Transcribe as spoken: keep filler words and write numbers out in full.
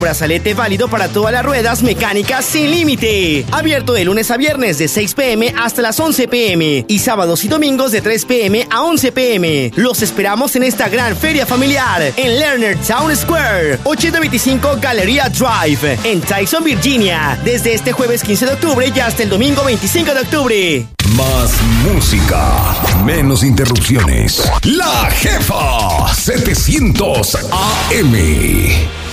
brazalete válido para todas las ruedas mecánicas sin límite. Abierto de lunes a viernes de seis pm hasta las once pm y sábados y domingos de tres pm a once pm. Los esperamos en esta gran feria familiar en Lerner Town Square, ochocientos veinticinco Galleria Drive, en Tyson, Virginia, desde este jueves quince de octubre y hasta el domingo veinticinco de octubre. Más música, menos interrupciones. La Jefa setecientos A M.